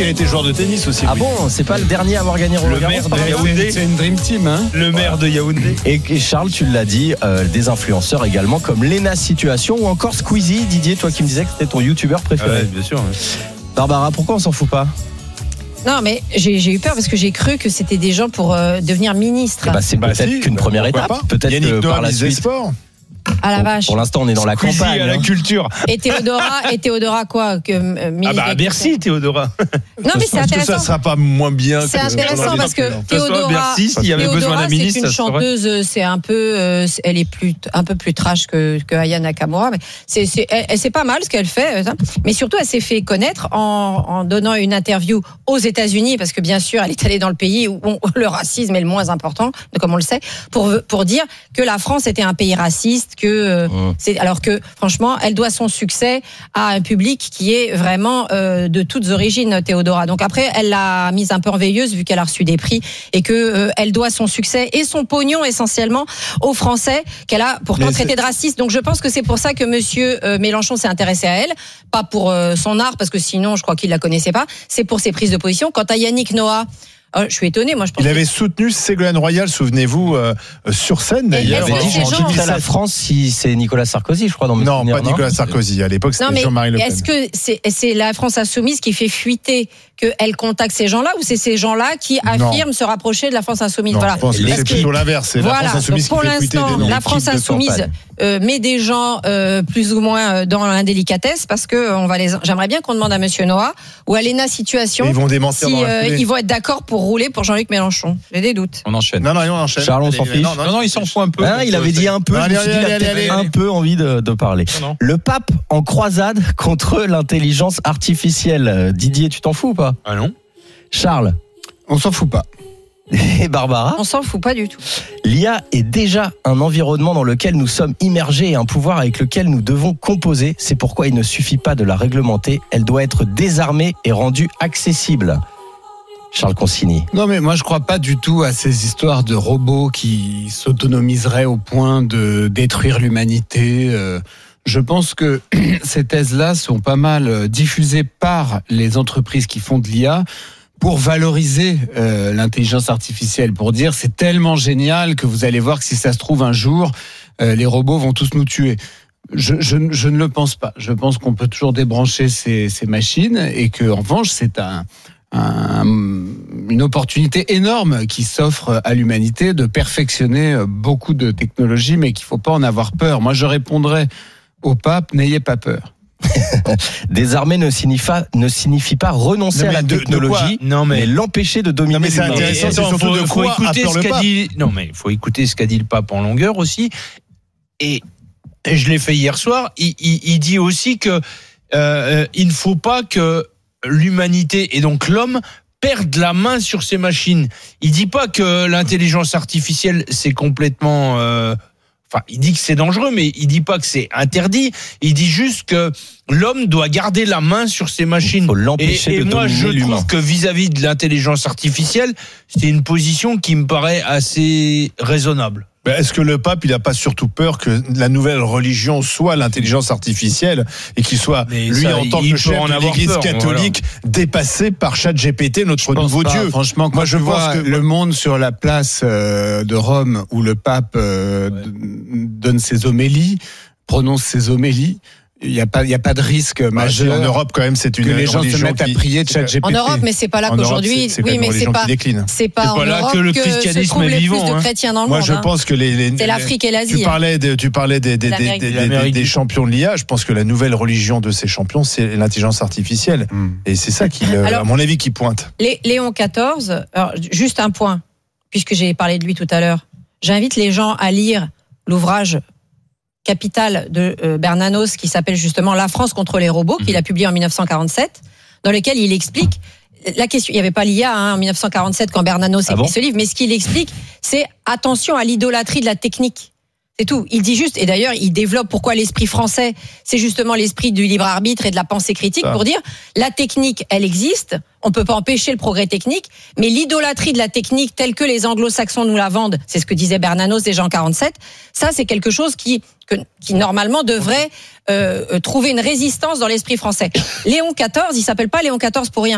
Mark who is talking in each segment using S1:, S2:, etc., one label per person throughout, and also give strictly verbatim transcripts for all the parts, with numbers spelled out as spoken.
S1: qu'il a été joueur de tennis aussi.
S2: Ah bon, c'est pas le dernier à avoir gagné Roland Garros.
S1: Le maire de Yaoundé.
S3: C'est une dream team, hein.
S1: Le maire de Yaoundé.
S2: Et, et Charles, tu l'as dit, euh, des influenceurs également comme Lena Situation ou encore Squeezie. Didier, toi qui me disais que c'était ton youtubeur préféré.
S1: Ouais, bien sûr. Ouais.
S2: Barbara, pourquoi on s'en fout pas?
S4: Non, mais j'ai, j'ai eu peur parce que j'ai cru que c'était des gens pour euh, devenir ministre.
S2: Bah, c'est
S1: Bah
S2: peut-être
S1: si,
S2: qu'une
S1: bah
S2: première
S1: pourquoi
S2: étape.
S1: pas.
S2: Peut-être
S1: Yannick
S2: que
S1: Noah,
S2: par la
S1: ministre des
S2: suite.
S1: Sports.
S4: À la
S2: Pour,
S4: vache.
S2: pour l'instant, on est dans la
S1: Squeezie
S2: campagne.
S1: à la
S2: hein.
S1: culture.
S4: Et Théodora, et Théodora quoi que, euh,
S1: Ah
S4: ministre
S1: bah à
S4: des-
S1: Bercy, Théodora.
S4: Non, mais c'est
S3: Est-ce que
S4: intéressant.
S3: ça sera pas moins bien
S4: C'est
S3: que
S4: intéressant parce que
S1: De toute façon, à
S4: Théodora,
S1: Bercy, s'il y avait
S4: Théodora,
S1: besoin d'un
S4: c'est
S1: ministre,
S4: une
S1: ça serait-
S4: chanteuse, euh, c'est un peu, euh, c'est- elle est plus, un peu plus trash que, que Aya Nakamura, mais c'est, c'est, elle, elle, c'est pas mal ce qu'elle fait, euh, mais surtout elle s'est fait connaître en, en donnant une interview aux États-Unis, parce que bien sûr elle est allée dans le pays où on- le racisme est le moins important, comme on le sait, pour pour dire que la France était un pays raciste, que euh,
S2: Mmh.
S4: c'est alors que franchement elle doit son succès à un public qui est vraiment euh, de toutes origines, Théodora. Donc après elle l'a mise un peu en veilleuse vu qu'elle a reçu des prix et que euh, elle doit son succès et son pognon essentiellement aux Français qu'elle a pourtant
S3: Mais
S4: traité
S3: c'est-
S4: de racistes. Donc je pense que c'est pour ça que Monsieur euh, Mélenchon s'est intéressé à elle, pas pour euh, son art parce que sinon je crois qu'il la connaissait pas. C'est pour ses prises de position. Quant à Yannick Noah, euh, je suis étonnée. Moi je pense.
S3: Il avait soutenu Ségolène Royal, souvenez-vous, euh, sur scène
S4: Et
S3: d'ailleurs.
S4: est-ce
S2: Il
S4: que
S2: avait dit
S4: ces
S2: qu'on
S4: gens-
S2: quitterait la France si c'est Nicolas Sarkozy, je crois, dans mes
S3: Non,
S2: souvenirs,
S3: pas Nicolas Sarkozy. À l'époque,
S4: Non
S3: c'était
S4: mais
S3: Jean-Marie Le Pen.
S4: est-ce que c'est, c'est la France insoumise qui fait fuiter qu'elle contacte ces gens-là ou c'est ces gens-là qui
S3: Non.
S4: affirment se rapprocher de la France insoumise?
S3: Non,
S4: Voilà.
S3: je pense que
S4: Parce
S3: c'est
S4: que-
S3: plutôt l'inverse. C'est la
S4: Voilà.
S3: France insoumise
S4: Donc pour
S3: qui fait fuiter des
S4: l'instant,
S3: noms.
S4: la
S2: L'équipe
S4: France
S2: de
S4: insoumise
S2: campagne.
S4: euh, met des gens euh, plus ou moins euh, dans l'indélicatesse parce que euh, on va les. J'aimerais bien qu'on demande à Monsieur Noah ou à Lena Situation
S3: Et ils vont démentir
S4: si
S3: dans la
S4: euh,
S3: foulée.
S4: ils vont être d'accord pour rouler pour Jean-Luc Mélenchon. J'ai des doutes.
S1: On enchaîne.
S3: Non, non, on enchaîne.
S2: Charles, on
S3: Allez,
S2: s'en fiche.
S3: non, non,
S1: Non, non, il s'en fout un peu.
S2: Hein, il avait dit un peu,
S3: Allez,
S2: je me suis dit,
S3: allez,
S2: il a
S3: allez,
S2: peut-être
S3: allez,
S2: un
S3: allez.
S2: peu envie de, de parler.
S1: Non, non.
S2: Le pape en croisade contre l'intelligence artificielle. Didier, tu t'en fous ou pas?
S1: Ah non.
S2: Charles
S3: On s'en fout pas.
S2: et Barbara,
S4: On s'en fout pas du tout.
S2: l'I A est déjà un environnement dans lequel nous sommes immergés et un pouvoir avec lequel nous devons composer. C'est pourquoi il ne suffit pas de la réglementer, elle doit être désarmée et rendue accessible. Charles Consigny.
S3: Non, mais moi, je crois pas du tout à ces histoires de robots qui s'autonomiseraient au point de détruire l'humanité. Euh, Je pense que ces thèses-là sont pas mal diffusées par les entreprises qui font de l'I A pour valoriser euh, l'intelligence artificielle, pour dire c'est tellement génial que vous allez voir que si ça se trouve un jour, euh, les robots vont tous nous tuer. Je, je, je ne le pense pas. Je pense qu'on peut toujours débrancher ces, ces machines et que, en revanche, c'est un, un, une opportunité énorme qui s'offre à l'humanité de perfectionner beaucoup de technologies, mais qu'il ne faut pas en avoir peur. Moi, je répondrais au pape, n'ayez pas peur.
S2: Désarmer ne signifie pas, ne signifie pas renoncer
S1: Non,
S2: à la
S1: mais de- de
S2: technologie,
S1: quoi Non, mais-
S2: mais l'empêcher de dominer
S3: Non, mais c'est
S2: l'humain.
S3: intéressant,
S1: Et
S3: c'est
S1: attends,
S3: surtout
S1: faut,
S3: de
S1: faut
S3: quoi
S1: écouter
S3: a peur
S1: ce
S3: le
S1: qu'a
S3: pape.
S1: dit. Non, mais il faut écouter ce qu'a dit le pape en longueur aussi. Et, et je l'ai fait hier soir. Il, il, il dit aussi que euh, il ne faut pas que l'humanité et donc l'homme perdent la main sur ces machines. Il dit pas que l'intelligence artificielle c'est complètement euh, Enfin, il dit que c'est dangereux, mais il dit pas que c'est interdit. Il dit juste que l'homme doit garder la main sur ces machines.
S2: Il faut l'empêcher
S1: et, et
S2: de
S1: moi,
S2: dominer
S1: je
S2: l'humain.
S1: trouve que vis-à-vis de l'intelligence artificielle, c'est une position qui me paraît assez raisonnable.
S3: Ben, est-ce que le pape, il n'a pas surtout peur que la nouvelle religion soit l'intelligence artificielle et qu'il soit,
S1: Mais
S3: lui,
S1: ça,
S3: en tant
S1: il
S3: que
S1: peut
S3: chef
S1: en
S3: de
S1: avoir
S3: l'Église
S1: peur,
S3: catholique, dépassé par ChatGPT, notre nouveau
S5: pas.
S3: Dieu?
S5: Franchement, quand
S3: moi, je
S5: tu
S3: pense
S5: vois
S3: que
S5: le monde sur la place euh, de Rome où le pape euh,
S1: Ouais.
S5: d- donne ses homélies, prononce ses homélies, il n'y a pas, il y a pas de risque
S3: Bah,
S5: majeur.
S3: en Europe, quand même, c'est une
S5: que les gens se
S3: religion
S5: mettent
S3: qui-
S5: à prier de ChatGPT.
S4: En Europe, mais c'est pas là
S3: En Europe,
S4: qu'aujourd'hui.
S3: c'est- c'est quand
S4: Oui,
S3: même une
S4: mais c'est
S3: religion
S4: pas.
S3: qui décline.
S4: C'est pas
S1: C'est
S4: en
S1: pas là
S4: Europe
S1: que le
S4: se
S1: christianisme
S4: trouvent
S1: est
S4: les
S1: vivant,
S4: plus de
S1: hein.
S4: chrétiens dans le
S3: Moi,
S4: monde.
S3: je
S4: hein.
S3: pense que les, les-
S4: C'est l'Afrique et l'Asie.
S3: Tu parlais des, tu parlais des, des, des,
S4: L'Amérique
S3: des,
S4: du
S3: des,
S1: Nord.
S3: des, des champions de l'I A. Je pense que la nouvelle religion de ces champions, c'est l'intelligence artificielle.
S5: Hmm.
S3: Et c'est ça qui, le-
S4: Alors-
S3: à mon avis, qui pointe.
S4: Lé- Léon quatorze, alors, juste un point, puisque j'ai parlé de lui tout à l'heure. J'invite les gens à lire l'ouvrage capital de euh, Bernanos qui s'appelle justement La France contre les robots, qu'il a publié en dix-neuf cent quarante-sept, dans lequel il explique la question. Il n'y avait pas l'I A hein, en dix-neuf cent quarante-sept quand Bernanos
S2: Ah
S4: écrit
S2: bon
S4: ce livre, mais ce qu'il explique, c'est attention à l'idolâtrie de la technique. C'est tout. Il dit juste, et d'ailleurs, il développe pourquoi l'esprit français, c'est justement l'esprit du libre arbitre et de la pensée critique,
S3: Ah.
S4: pour dire, la technique, elle existe, on peut pas empêcher le progrès technique, mais l'idolâtrie de la technique telle que les anglo-saxons nous la vendent, c'est ce que disait Bernanos déjà en quarante-sept, ça c'est quelque chose qui, que, qui normalement devrait euh, trouver une résistance dans l'esprit français. Léon quatorze, il s'appelle pas Léon quatorze pour rien.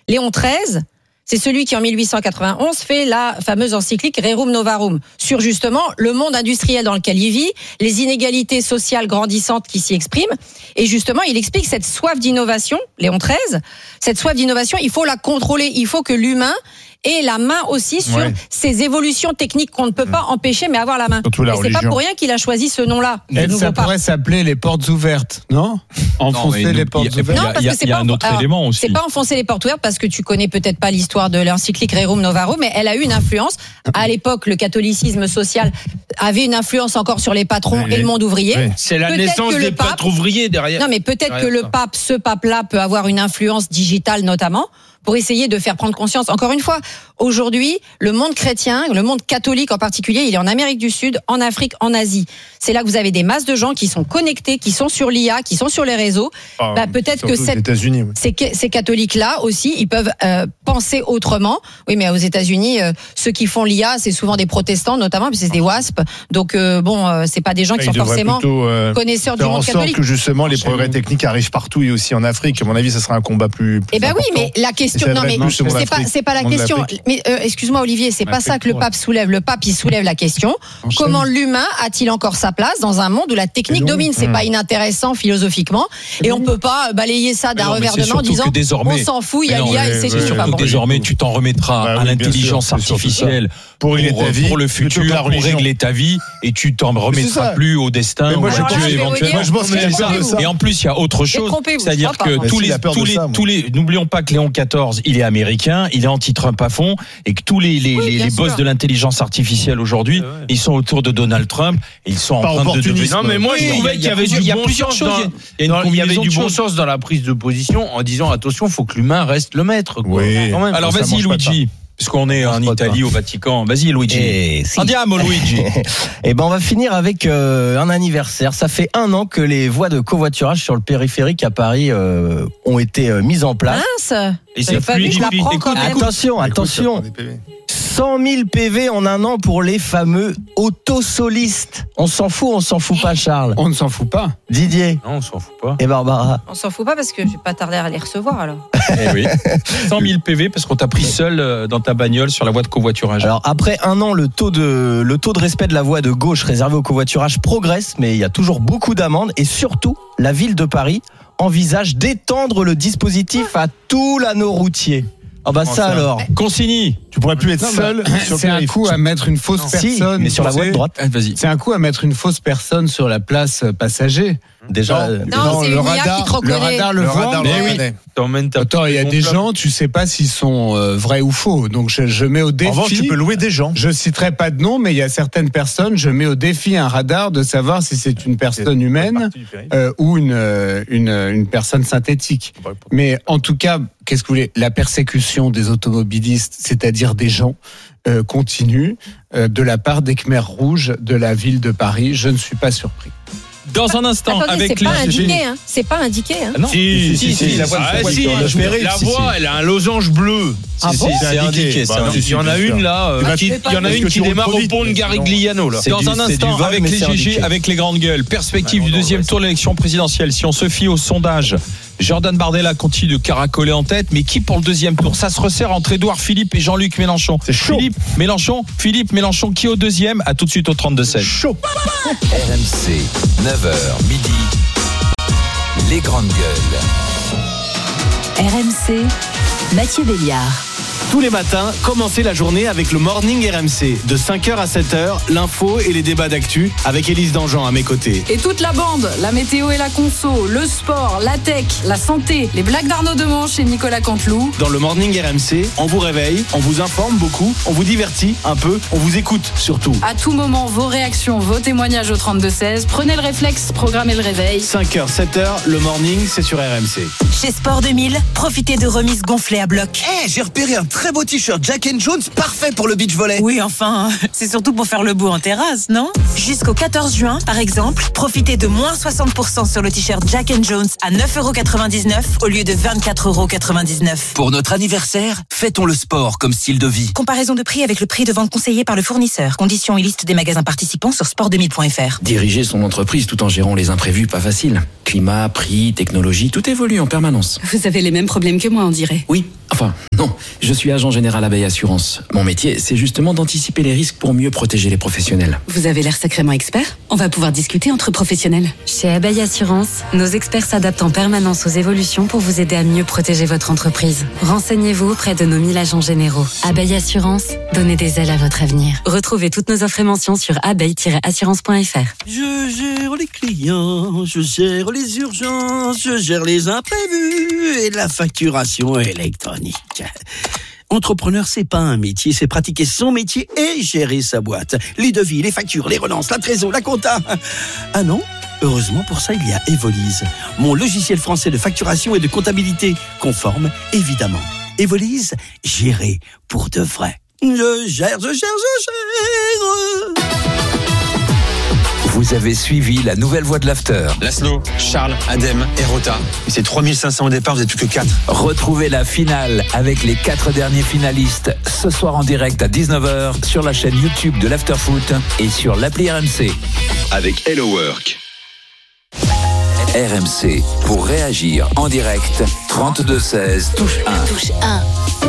S4: Léon treize, c'est celui qui en mille huit cent quatre-vingt-onze fait la fameuse encyclique Rerum Novarum sur justement le monde industriel dans lequel il vit, les inégalités sociales grandissantes qui s'y expriment. Et justement, il explique cette soif d'innovation, Léon treize, cette soif d'innovation, il faut la contrôler, il faut que l'humain ait la main aussi sur ouais. ces évolutions techniques qu'on ne peut pas empêcher, mais avoir la main.
S5: La
S4: et c'est pas pour rien qu'il a choisi ce nom-là.
S3: Et ça pourrait pape. s'appeler les portes ouvertes, non ? Enfoncer non, les portes
S4: a,
S3: ouvertes.
S4: Non, parce que c'est
S6: il y a
S4: pas
S6: un autre
S4: alors,
S6: élément aussi.
S4: C'est pas enfoncer les portes ouvertes parce que tu connais peut-être pas l'histoire de l'encyclique Rerum Novarum, mais elle a eu une influence. À l'époque, le catholicisme social avait une influence encore sur les patrons oui, et le monde ouvrier.
S1: Oui. C'est la peut-être naissance des pape, pâtres ouvriers derrière.
S4: Non, mais peut-être derrière que le pape, ce pape-là, peut avoir une influence digitale notamment, pour essayer de faire prendre conscience. Encore une fois, aujourd'hui, le monde chrétien, le monde catholique en particulier, il est en Amérique du Sud, en Afrique, en Asie. C'est là que vous avez des masses de gens qui sont connectés, qui sont sur l'I A, qui sont sur les réseaux. Ah, bah, peut-être que cette, oui. ces, ces catholiques-là aussi, ils peuvent euh, penser autrement. Oui, mais aux États-Unis, euh, ceux qui font l'I A, c'est souvent des protestants, notamment, puis c'est des W A S P. Donc euh, bon, euh, c'est pas des gens qui sont forcément plutôt, euh, connaisseurs du monde catholique.
S5: Que justement les progrès techniques arrivent partout et aussi en Afrique. À mon avis, ça sera un combat plus. plus
S4: eh ben
S5: important.
S4: oui, mais la question. Non, mais c'est pas, c'est pas la question. Mais euh, excuse-moi, Olivier, c'est pas ça que le pape soulève. Le pape, il soulève la question. Comment l'humain a-t-il encore sa place dans un monde où la technique domine ? C'est pas inintéressant philosophiquement. Et on peut pas balayer ça d'un revers de main en disant on s'en fout, il y a l'I A et c'est tout.
S6: Surtout que désormais, tu t'en remettras à l'intelligence artificielle pour le futur, pour régler ta vie, et tu t'en remettras plus au destin ou à Dieu éventuellement. Et en plus, il y a autre chose. C'est-à-dire que tous les, tous les, tous les, n'oublions pas que Léon quatorze, il est américain, il est anti-Trump à fond, et que tous les, les, oui, les, les boss de l'intelligence artificielle aujourd'hui, ouais. ils sont autour de Donald Trump, et ils sont en train de devenir.
S1: Non, mais moi, je trouvais qu'il y avait du bon sens dans, il y avait du bon sens dans la prise de position en disant attention, il faut que l'humain reste le maître. Quoi.
S6: Oui. Quand même, alors vas-y, Luigi. Puisqu'on est en Italie, au Vatican. Vas-y, Luigi.
S2: Et si.
S6: Andiamo, Luigi.
S2: Et ben, on va finir avec euh, un anniversaire. Ça fait un an que les voies de covoiturage sur le périphérique à Paris euh, ont été euh, mises en place.
S4: Mince.
S1: Et c'est
S4: pas vu, je la prends quand même.
S2: Attention, attention. cent mille P V en un an pour les fameux autosolistes. On s'en fout, on s'en fout pas, Charles.
S3: On ne s'en fout pas.
S2: Didier.
S1: Non, on s'en fout pas.
S2: Et Barbara.
S4: On s'en fout pas parce que je vais pas tarder à les recevoir alors.
S6: Eh oui. cent mille P V parce qu'on t'a pris seul dans ta bagnole sur la voie de covoiturage.
S2: Alors après un an, le taux de le taux de respect de la voie de gauche réservée au covoiturage progresse, mais il y a toujours beaucoup d'amendes et surtout la ville de Paris envisage d'étendre le dispositif à tout l'anneau routier. Ah bah ça, ça alors.
S6: Consigny.
S5: Tu pourrais plus être non, seul.
S3: Bah, sur c'est un coup à mettre une fausse non, personne.
S2: Si, mais sur la voie de droite.
S6: Ah, vas-y.
S3: C'est un coup à mettre une fausse personne sur la place passager.
S2: Déjà,
S4: non, non c'est le, radar,
S3: qui te le radar le, le voit.
S5: Radar,
S3: mais
S5: oui.
S3: Attends, il y a des gens, tu sais pas s'ils sont euh, vrais ou faux. Donc je, je mets au défi.
S5: En revanche, tu peux louer des gens.
S3: Je citerai pas de nom, mais il y a certaines personnes. Je mets au défi un radar de savoir si c'est une personne humaine euh, ou une, une une personne synthétique. Mais en tout cas, qu'est-ce que vous voulez ? La persécution des automobilistes, c'est-à-dire des gens, euh, continue euh, de la part des Khmers rouges de la ville de Paris. Je ne suis pas surpris.
S6: Dans un instant,
S4: attendez,
S6: avec
S4: c'est
S6: les
S4: pas indiqué, hein. C'est pas indiqué, hein.
S6: Ah non.
S1: Si, si, si, si,
S6: la voie,
S1: ah,
S6: la
S1: si,
S6: voie,
S1: si, la voie, elle a un losange bleu.
S4: Ah bon
S6: c'est indiqué.
S1: Bah, il y en a une là, euh, qui, il y en a une qui démarre au pont de Garigliano là.
S6: Dans un instant, avec les G G, avec les grandes gueules, perspective du deuxième tour de l'élection présidentielle. Si on se fie au sondage, Jordan Bardella continue de caracoler en tête, mais qui pour le deuxième tour ? Ça se resserre entre Édouard Philippe et Jean-Luc Mélenchon.
S5: C'est chaud.
S6: Philippe Mélenchon, Philippe Mélenchon, qui au deuxième ? À tout de suite au trente-deux seize.
S5: Chaud.
S7: R M C, neuf heures midi. Les grandes gueules.
S8: R M C, Mathieu Béliard.
S9: Tous les matins, commencez la journée avec le Morning R M C. De cinq heures à sept heures, l'info et les débats d'actu avec Élise Dangean à mes côtés.
S10: Et toute la bande, la météo et la conso, le sport, la tech, la santé, les blagues d'Arnaud Demanche et Nicolas Canteloup.
S9: Dans le Morning R M C, on vous réveille, on vous informe beaucoup, on vous divertit un peu, on vous écoute surtout.
S10: À tout moment, vos réactions, vos témoignages au trente-deux seize. Prenez le réflexe, programmez le réveil.
S9: cinq heures, sept heures, le Morning, c'est sur R M C.
S8: Chez Sport deux mille, profitez de remises gonflées à bloc.
S7: Eh, hey, j'ai repéré un
S11: très beau t-shirt Jack and Jones, parfait pour le beach volley.
S12: Oui, enfin, c'est surtout pour faire le beau en terrasse, non? Jusqu'au quatorze juin, par exemple, profitez de moins soixante pour cent sur le t-shirt Jack and Jones à neuf euros quatre-vingt-dix-neuf au lieu de vingt-quatre euros quatre-vingt-dix-neuf.
S11: Pour notre anniversaire, fêtons le sport comme style de vie.
S12: Comparaison de prix avec le prix de vente conseillé par le fournisseur. Conditions et liste des magasins participants sur sport deux mille point f r.
S13: Diriger son entreprise tout en gérant les imprévus, pas facile. Climat, prix, technologie, tout évolue en permanence.
S10: Vous avez les mêmes problèmes que moi, on dirait.
S13: Oui, enfin, non. Je suis agent général Abeille Assurance. Mon métier, c'est justement d'anticiper les risques pour mieux protéger les professionnels.
S10: Vous avez l'air sacrément expert. On va pouvoir discuter entre professionnels.
S14: Chez Abeille Assurance, nos experts s'adaptent en permanence aux évolutions pour vous aider à mieux protéger votre entreprise. Renseignez-vous auprès de nos mille agents généraux. Abeille Assurance, donnez des ailes à votre avenir. Retrouvez toutes nos offres et mentions sur abeille tiret assurance point f r.
S15: Je gère les clients, je gère les urgences, je gère les imprévus et la facturation électronique. Entrepreneur, c'est pas un métier, c'est pratiquer son métier et gérer sa boîte. Les devis, les factures, les relances, la trésor, la compta. Ah non? Heureusement, pour ça, il y a Evolise, mon logiciel français de facturation et de comptabilité, conforme, évidemment. Evolise, gérer pour de vrai. Je gère, je gère, je gère.
S7: Vous avez suivi la nouvelle voix de l'After.
S16: Laszlo, Charles, Adem et Rota. Et c'est trois mille cinq cents au départ, vous n'êtes plus que quatre.
S7: Retrouvez la finale avec les quatre derniers finalistes ce soir en direct à dix-neuf heures sur la chaîne YouTube de l'Afterfoot et sur l'appli R M C.
S17: Avec Hello Work.
S7: R M C, pour réagir en direct, trente-deux seize, touche un.
S8: Touche un.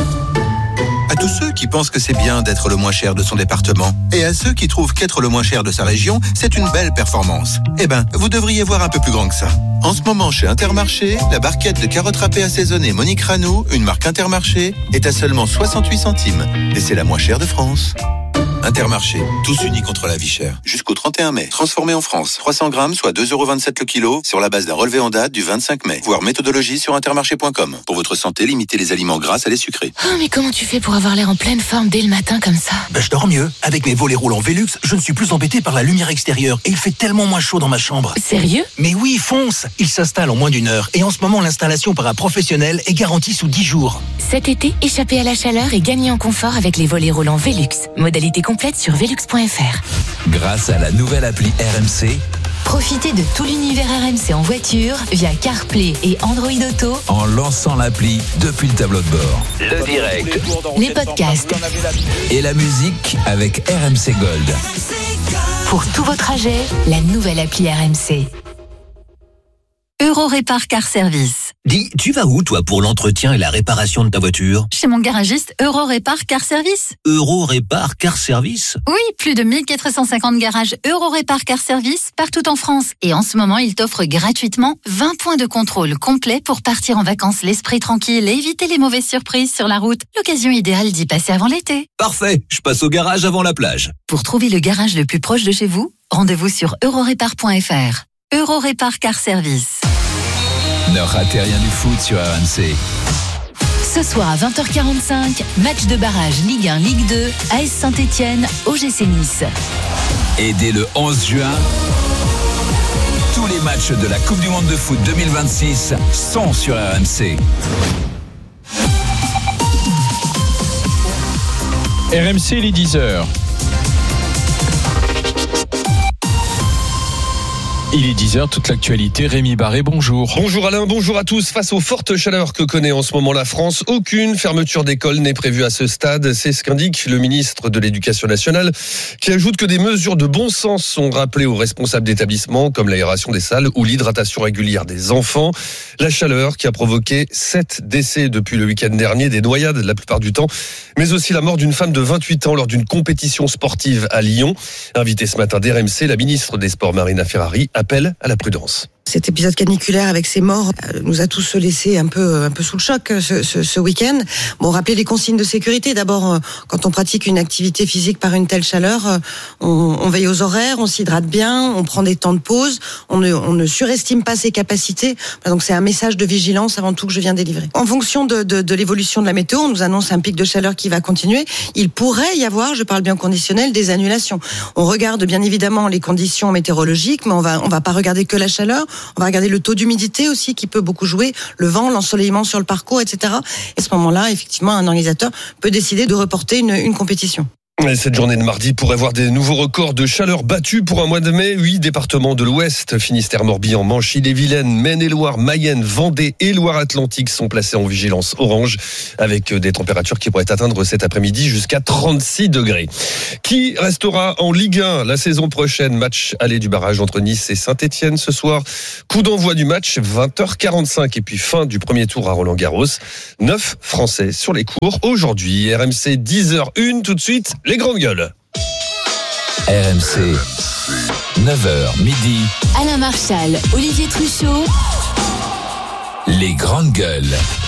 S18: À tous ceux qui pensent que c'est bien d'être le moins cher de son département et à ceux qui trouvent qu'être le moins cher de sa région, c'est une belle performance. Eh ben, vous devriez voir un peu plus grand que ça. En ce moment, chez Intermarché, la barquette de carottes râpées assaisonnées Monique Ranou, une marque Intermarché, est à seulement soixante-huit centimes. Et c'est la moins chère de France. Intermarché, tous unis contre la vie chère. Jusqu'au trente et un mai. Transformé en France. trois cents grammes, soit deux euros vingt-sept le kilo, sur la base d'un relevé en date du vingt-cinq mai. Voir méthodologie sur intermarché point com. Pour votre santé, limitez les aliments gras à les sucrés.
S8: Oh, mais comment tu fais pour avoir l'air en pleine forme dès le matin comme ça?
S11: Ben, je dors mieux. Avec mes volets roulants Velux, je ne suis plus embêté par la lumière extérieure et il fait tellement moins chaud dans ma chambre.
S8: Sérieux?
S11: Mais oui, fonce! Il s'installe en moins d'une heure et en ce moment, l'installation par un professionnel est garantie sous dix jours.
S8: Cet été, échappez à la chaleur et gagnez en confort avec les volets roulants Velux. Modalité complète sur velux point f r.
S7: Grâce à la nouvelle appli R M C,
S8: profitez de tout l'univers R M C en voiture via CarPlay et Android Auto
S7: en lançant l'appli depuis le tableau de bord. Le direct,
S8: les podcasts
S7: et la musique avec R M C Gold.
S8: Pour tous vos trajets, la nouvelle appli R M C. Eurorépar Car Service.
S11: Dis, tu vas où, toi, pour l'entretien et la réparation de ta voiture?
S10: Chez mon garagiste Eurorépar Car Service.
S11: Eurorépar Car Service?
S10: Oui, plus de mille quatre cent cinquante garages Eurorépar Car Service partout en France. Et en ce moment, il t'offre gratuitement vingt points de contrôle complets pour partir en vacances l'esprit tranquille et éviter les mauvaises surprises sur la route. L'occasion idéale d'y passer avant l'été.
S11: Parfait, je passe au garage avant la plage.
S10: Pour trouver le garage le plus proche de chez vous, rendez-vous sur eurorépar point f r. Eurorépar Car Service.
S7: Ne ratez rien du foot sur R M C.
S8: Ce soir à vingt heures quarante-cinq, match de barrage Ligue un, Ligue deux, A S Saint-Etienne, O G C Nice.
S7: Et dès le onze juin, tous les matchs de la Coupe du Monde de foot deux mille vingt-six sont sur R M C.
S6: R M C, les dix heures. Il est dix heures, toute l'actualité. Rémi Barré, bonjour.
S19: Bonjour Alain, bonjour à tous. Face aux fortes chaleurs que connaît en ce moment la France, aucune fermeture d'école n'est prévue à ce stade. C'est ce qu'indique le ministre de l'Éducation nationale, qui ajoute que des mesures de bon sens sont rappelées aux responsables d'établissements, comme l'aération des salles ou l'hydratation régulière des enfants. La chaleur qui a provoqué sept décès depuis le week-end dernier, des noyades la plupart du temps, mais aussi la mort d'une femme de vingt-huit ans lors d'une compétition sportive à Lyon. Invitée ce matin d'R M C, la ministre des Sports Marina Ferrari appelle à la prudence.
S20: Cet épisode caniculaire avec ces morts nous a tous laissé un peu un peu sous le choc ce, ce, ce week-end. Bon, rappelez les consignes de sécurité. D'abord, quand on pratique une activité physique par une telle chaleur, on, on veille aux horaires, on s'hydrate bien, on prend des temps de pause, on ne, on ne surestime pas ses capacités. Donc c'est un message de vigilance avant tout que je viens délivrer. En fonction de, de, de l'évolution de la météo, on nous annonce un pic de chaleur qui va continuer. Il pourrait y avoir, je parle bien conditionnel, des annulations. On regarde bien évidemment les conditions météorologiques, mais on va on va pas regarder que la chaleur. On va regarder le taux d'humidité aussi qui peut beaucoup jouer, le vent, l'ensoleillement sur le parcours, et cetera. Et à ce moment-là, effectivement, un organisateur peut décider de reporter une, une compétition.
S19: Et cette journée de mardi pourrait voir des nouveaux records de chaleur battus pour un mois de mai. Huit départements de l'Ouest, Finistère, Morbihan, Manche, Ille-et-Vilaine, Maine-et-Loire, Mayenne, Vendée et Loire-Atlantique sont placés en vigilance orange avec des températures qui pourraient atteindre cet après-midi jusqu'à trente-six degrés. Qui restera en Ligue un la saison prochaine? Match aller du barrage entre Nice et Saint-Etienne ce soir. Coup d'envoi du match, vingt heures quarante-cinq et puis fin du premier tour à Roland-Garros. Neuf Français sur les cours aujourd'hui. R M C dix heures une tout de suite. Les grandes gueules.
S7: R M C, neuf heures midi.
S8: Alain Marchal, Olivier Truchot.
S7: Les grandes gueules.